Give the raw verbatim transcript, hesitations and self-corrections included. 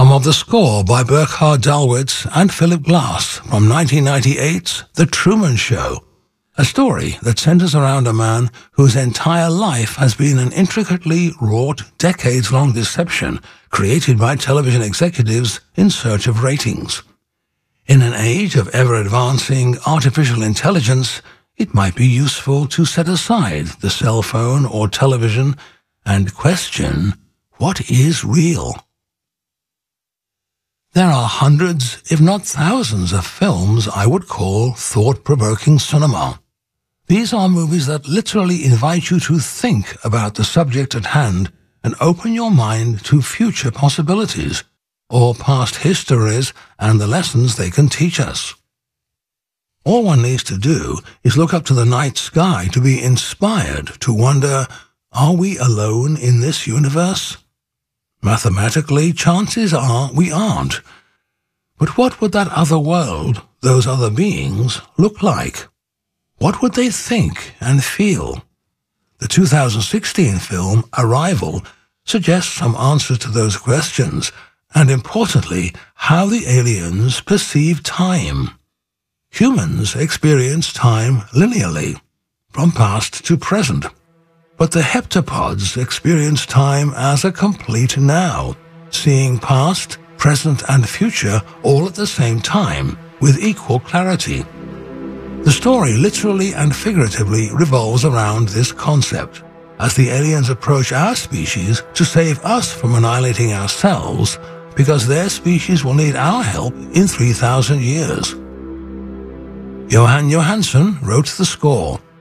Some of the score by Burkhard Dalwitz and Philip Glass from nineteen ninety-eight's The Truman Show, a story that centers around a man whose entire life has been an intricately wrought, decades-long deception created by television executives in search of ratings. In an age of ever-advancing artificial intelligence, it might be useful to set aside the cell phone or television and question, what is real? There are hundreds, if not thousands, of films I would call thought-provoking cinema. These are movies that literally invite you to think about the subject at hand and open your mind to future possibilities, or past histories and the lessons they can teach us. All one needs to do is look up to the night sky to be inspired to wonder, are we alone in this universe? Mathematically, chances are we aren't. But what would that other world, those other beings, look like? What would they think and feel? The two thousand sixteen film Arrival suggests some answers to those questions, and importantly, how the aliens perceive time. Humans experience time linearly, from past to present. But the heptapods experience time as a complete now, seeing past, present, and future all at the same time, with equal clarity. The story literally and figuratively revolves around this concept, as the aliens approach our species to save us from annihilating ourselves, because their species will need our help in three thousand years. Johan Johansson wrote the score.